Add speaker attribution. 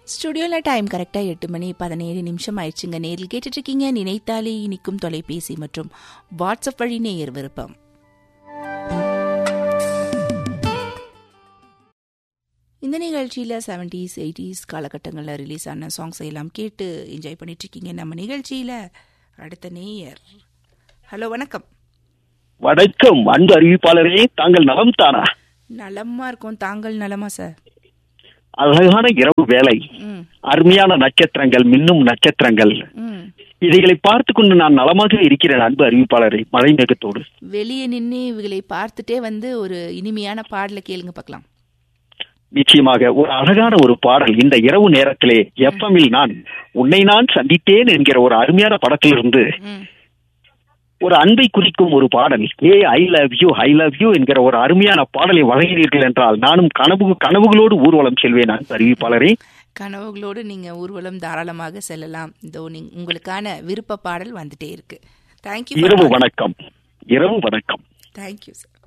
Speaker 1: ஸ்டுடியோவில் டைம் கரெக்டாக 8:17 ஆயிடுச்சுங்க. நேரில் கேட்டுட்ருக்கீங்க நினைத்தாலே இனிக்கும் தொலைபேசி மற்றும் வாட்ஸ்அப் வழி நேயர் விருப்பம். இந்த நிகழ்ச்சியில் 70s 80s காலகட்டங்களில் ரிலீஸ் ஆன சாங்ஸ் எல்லாம் கேட்டு என்ஜாய் பண்ணிட்டுருக்கீங்க. நம்ம நிகழ்ச்சியில் அடுத்த நேயர். ஹலோ, வணக்கம்.
Speaker 2: வணக்கம் அன்பு அறிவிப்பாளரே, தாங்கள் நலம் தானா?
Speaker 1: நலமா இருக்கும். தாங்கள் நலமா சார்?
Speaker 2: அழகான இரவு வேலை, அருமையான நட்சத்திரங்கள், மின்னும் நட்சத்திரங்கள், இதைகளை பார்த்து கொண்டு நான் நலமாக இருக்கிறேன் அன்பு அறிவிப்பாளரை. மழை மேகத்தோடு
Speaker 1: வெளியே நின்று இவைகளை பார்த்துட்டே ஒரு இனிமையான பாடலை கேளுங்க பார்க்கலாம்.
Speaker 2: நிச்சயமாக ஒரு அழகான ஒரு பாடல். இந்த இரவு நேரத்திலே எஃப்எம்மில் நான் உன்னை நான் சந்தித்தேன் என்கிற ஒரு அருமையான படத்திலிருந்து ஒரு அன்பை குறிக்கும் ஒரு பாடல். ஐ லவ் யூ என்கிற ஒரு அருமையான பாடலை வழங்கினீர்கள் என்றால் நானும் கனவுகளோடு ஊர்வலம் செல்வேன் அன்பு அறிவிப்பாளரே.
Speaker 1: கனவுகளோடு நீங்க ஊர்வலம் தாராளமாக செல்லலாம். இதோ உங்களுக்கான விருப்ப பாடல் வந்துட்டே இருக்கு. தேங்க்யூ.
Speaker 2: இரவு வணக்கம். இரவு வணக்கம்.
Speaker 1: Thank you sir.